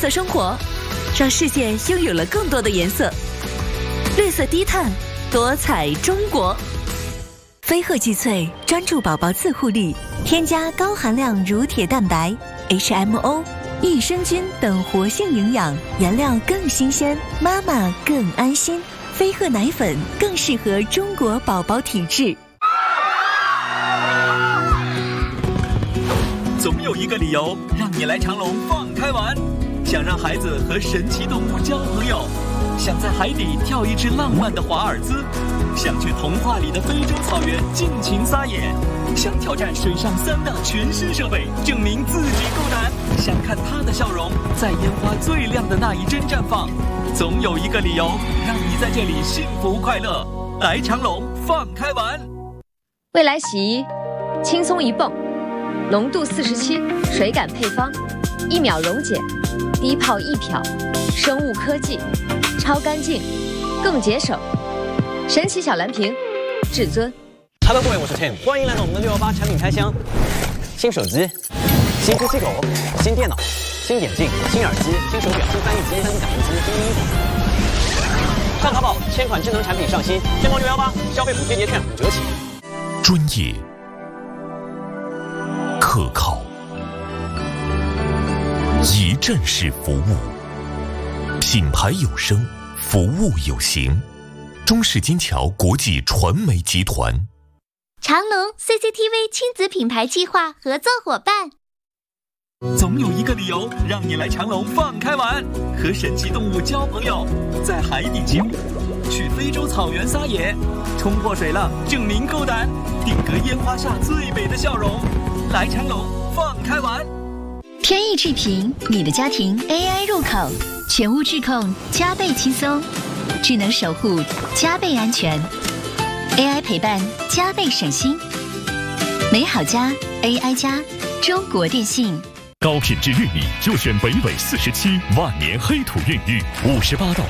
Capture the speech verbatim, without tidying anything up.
色生活，让世界拥有了更多的颜色。绿色低碳，多彩中国。飞鹤积萃专注宝宝自护力，添加高含量乳铁蛋白、H M O、益生菌等活性营养，原料更新鲜，妈妈更安心。飞鹤奶粉更适合中国宝宝体质。 总有一个理由让你来长隆放开玩，想让孩子和神奇动物交朋友，想在海底跳一支浪漫的华尔兹，想去童话里的非洲草原尽情撒野，想挑战水上三大全新设备，证明自己够胆，想看他的笑容在烟花最亮的那一帧绽放。总有一个理由让你在这里幸福快乐。来长隆放开玩。 未来洗衣，轻松一泵，浓度四十七，水感配方，一秒溶解，低泡一漂，生物科技，超干净，更节省。神奇小蓝瓶，至尊。 Hello， 各位，我是 Tim， 欢迎来到我们的六一八产品开箱。新手机、新机器狗、新电脑、新眼镜、新耳机、新手表、新翻译机、三 D 打印机、新衣服。上淘宝，千款智能产品上新，天猫六一八消费补贴节券五折起。 专业、可靠、一站式服务，品牌有声，服务有形。中式金桥国际传媒集团， 长隆 C C T V 亲子品牌计划合作伙伴。 总有一个理由让你来长隆放开玩，和神奇动物交朋友，在海底起舞，去非洲草原撒野，冲破水浪证明够胆，定格烟花下最美的笑容。来长隆放开玩。 天翼智屏，你的家庭 A I 入口，全屋智控加倍轻松，智能守护加倍安全， A I 陪伴加倍省心。美好家 A I 家，中国电信。 高品质玉米就选北纬四十七万年黑土孕育，五十八到